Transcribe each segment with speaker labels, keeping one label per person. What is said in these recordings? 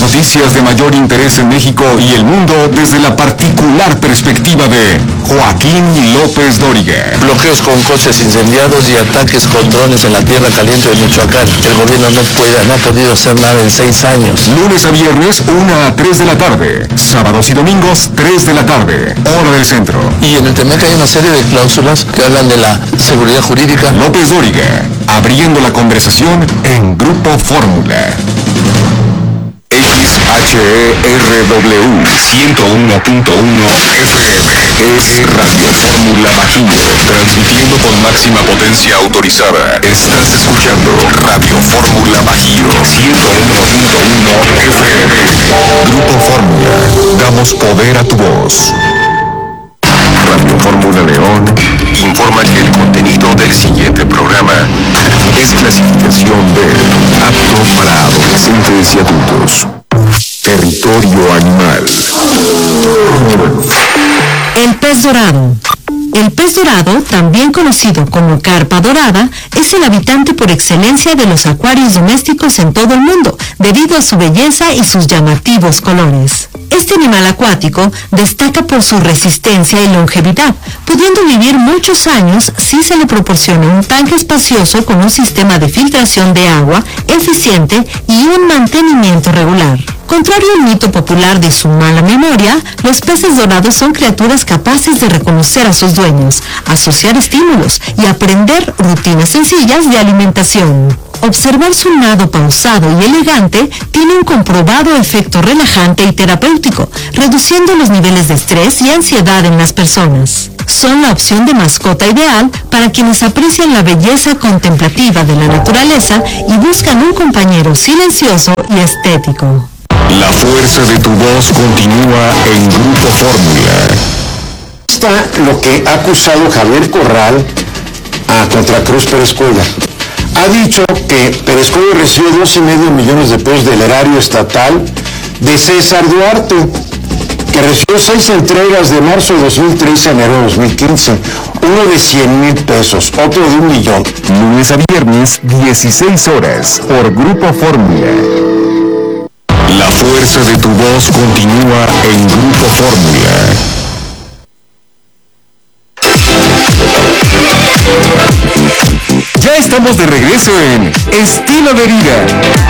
Speaker 1: noticias de mayor interés en México y el mundo desde la particular perspectiva de Joaquín López Dóriga.
Speaker 2: Bloqueos con coches incendiados y ataques con drones en la tierra caliente de Michoacán. El gobierno no ha podido hacer nada en 6 años.
Speaker 1: Lunes a viernes, 1 a 3 de la tarde. Sábados y domingos, 3 de la tarde. Hora del centro.
Speaker 2: Y en el TEMEC hay una serie de cláusulas que hablan de la seguridad jurídica.
Speaker 1: López Dóriga, abriendo la conversación en Grupo Fórmula. XHERW 101.1 FM es Radio Fórmula Bajío, transmitiendo con máxima potencia autorizada. Estás escuchando Radio Fórmula Bajío 101.1 FM. Grupo Fórmula, damos poder a tu voz. Radio Fórmula León informa que el contenido del siguiente programa es clasificación B, apto para adolescentes y adultos. Territorio animal.
Speaker 3: El pez dorado. El pez dorado, también conocido como carpa dorada, es el habitante por excelencia de los acuarios domésticos en todo el mundo, debido a su belleza y sus llamativos colores. Este animal acuático destaca por su resistencia y longevidad, pudiendo vivir muchos años si se le proporciona un tanque espacioso con un sistema de filtración de agua eficiente y un mantenimiento regular. Contrario al mito popular de su mala memoria, los peces dorados son criaturas capaces de reconocer a sus dueños, asociar estímulos y aprender rutinas sencillas de alimentación. Observar su nado pausado y elegante tiene un comprobado efecto relajante y terapéutico, reduciendo los niveles de estrés y ansiedad en las personas. Son la opción de mascota ideal para quienes aprecian la belleza contemplativa de la naturaleza y buscan un compañero silencioso y estético.
Speaker 1: La fuerza de tu voz continúa en Grupo Fórmula.
Speaker 4: Está lo que ha acusado Javier Corral contra Cruz Pérez Cuellar. Ha dicho que Pérez Cuellar recibió 2,5 millones de pesos del erario estatal de César Duarte, que recibió 6 entregas de marzo de 2013 a enero de 2015, uno de 100,000 pesos, otro de 1 millón.
Speaker 1: Lunes a viernes, 16 horas, por Grupo Fórmula. La fuerza de tu voz continúa en Grupo Fórmula. Ya estamos de regreso en Estilo de Vida.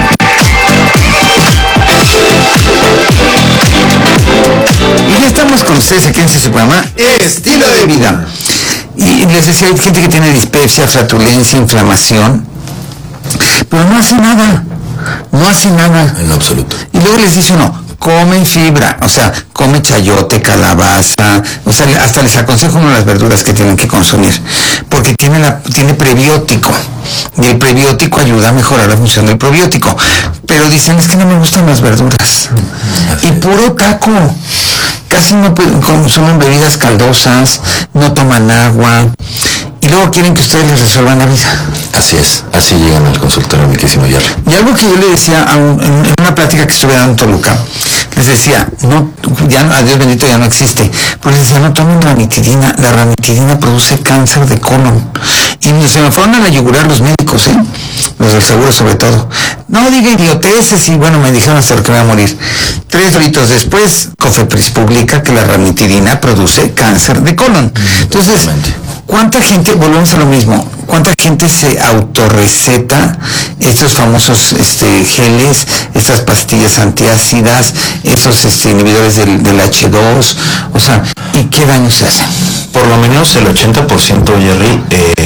Speaker 5: Y ya estamos con ustedes aquí en su programa Estilo de Vida. Y les decía, hay gente que tiene dispepsia, flatulencia, inflamación, pero no hace nada. No hace nada.
Speaker 2: En absoluto.
Speaker 5: Y luego les dice uno, comen fibra, o sea, come chayote, calabaza, o sea, hasta les aconsejo uno las verduras que tienen que consumir, porque tiene prebiótico, y el prebiótico ayuda a mejorar la función del probiótico. Pero dicen, es que no me gustan las verduras. Y puro taco. Casi no consumen bebidas caldosas, no toman agua, y luego quieren que ustedes les resuelvan la vida.
Speaker 2: Así es, así llegan al consultorio, mi querísimo Jerry.
Speaker 5: Y algo que yo le decía en una plática que estuve dando en Toluca, les decía, no, ya, a Dios bendito ya no existe, pero les decía, no tomen ranitidina, la ranitidina produce cáncer de colon. Y se me fueron a la yugular los médicos, los del seguro sobre todo. No diga idioteces, y bueno, me dijeron hasta que me voy a morir. 3 horitos después, Cofepris publica que la ranitidina produce cáncer de colon. Entonces, ¿cuánta gente, volvemos a lo mismo, cuánta gente se autorreceta estos famosos geles, estas pastillas antiácidas, esos inhibidores del H2, o sea, ¿y qué daño se hace?
Speaker 2: Por lo menos el 80%, Jerry,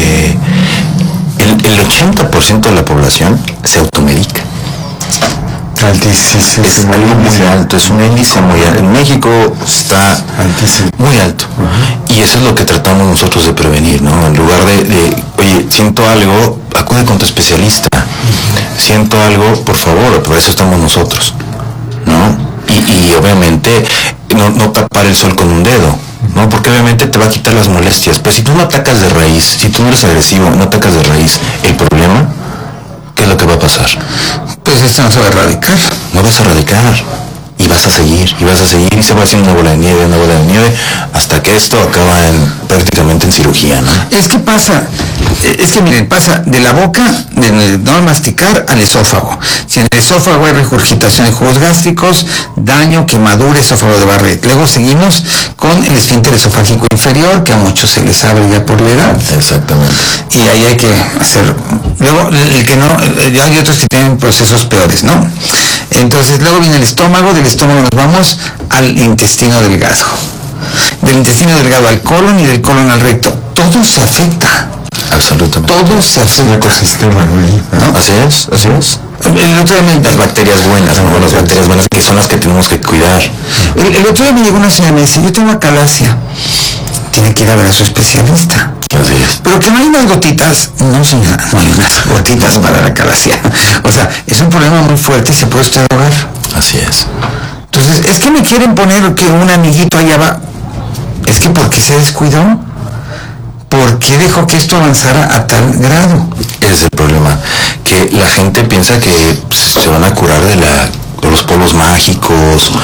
Speaker 2: el 80% de la población se automedica.
Speaker 5: Altísimo.
Speaker 2: Es algo muy alto, es un índice muy alto. En México está altísimo, muy alto. Y eso es lo que tratamos nosotros de prevenir, ¿no? En lugar de oye, siento algo, acude con tu especialista. Siento algo, por favor, por eso estamos nosotros, ¿no? Y obviamente no tapar el sol con un dedo, ¿no? Porque obviamente te va a quitar las molestias. Pero si tú no atacas de raíz, si tú no eres agresivo, no atacas de raíz el problema, ¿qué es lo que va a pasar?
Speaker 5: Pues esto no se va a erradicar.
Speaker 2: No vas a erradicar. y vas a seguir, y se va haciendo una bola de nieve, hasta que esto acaba prácticamente en cirugía, ¿no?
Speaker 5: Es que miren, pasa de la boca, de no masticar, al esófago. Si en el esófago hay regurgitación de jugos gástricos, daño, quemadura, esófago de Barrett. Luego seguimos con el esfínter esofágico inferior, que a muchos se les abre ya por la edad.
Speaker 2: Exactamente.
Speaker 5: Y ahí hay que hacer... Luego, el que no, ya hay otros que tienen procesos peores, ¿no? Entonces, luego viene el estómago, del estómago nos vamos al intestino delgado. Del intestino delgado al colon y del colon al recto. Todo se afecta.
Speaker 2: Absolutamente.
Speaker 5: Todo se afecta.
Speaker 4: Un ecosistema, ¿no?
Speaker 2: Así es.
Speaker 5: El otro día
Speaker 2: Las bacterias buenas, ¿no? Las bacterias buenas que son las que tenemos que cuidar.
Speaker 5: El otro día me llegó una señora y me dice, yo tengo acalasia. Tiene que ir a ver a su especialista.
Speaker 2: Así es.
Speaker 5: Pero que no hay unas gotitas, no señora, no hay unas gotitas para la acalasia. O sea, es un problema muy fuerte y se puede usted ahogar.
Speaker 2: Así es.
Speaker 5: Entonces, es que me quieren poner que un amiguito allá va. Es que ¿por qué se descuidó? ¿Por qué dejó que esto avanzara a tal grado?
Speaker 2: Ese es el problema, que la gente piensa que se van a curar de los polvos mágicos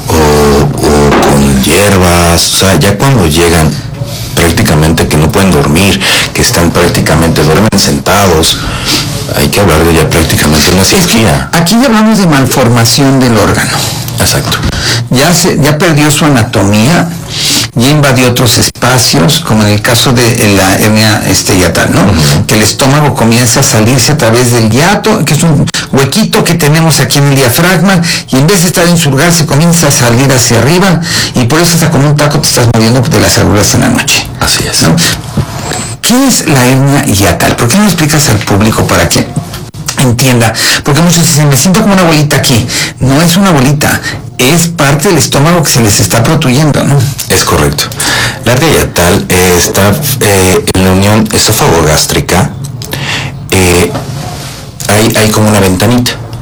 Speaker 2: o con hierbas. O sea, ya cuando llegan prácticamente que no pueden dormir, que están prácticamente, duermen sentados, hay que hablar de ya prácticamente una cirugía.
Speaker 5: Aquí ya hablamos de malformación del órgano.
Speaker 2: Exacto.
Speaker 5: Ya perdió su anatomía, ya invadió otros espacios, como en el caso de la hernia hiatal, ¿no? Que el estómago comienza a salirse a través del hiato, que es un huequito que tenemos aquí en el diafragma, y en vez de estar en su lugar se comienza a salir hacia arriba, y por eso hasta como un taco te estás moviendo de las agruras en la noche.
Speaker 2: Así es.
Speaker 5: ¿No? ¿Qué es la hernia hiatal? ¿Por qué no lo explicas al público para que entienda? Porque muchos dicen, me siento como una bolita aquí. No es una bolita, es parte del estómago que se les está protuyendo, ¿no?
Speaker 2: Es correcto. La hernia hiatal está en la unión esófago-gástrica. Hay como una ventanita.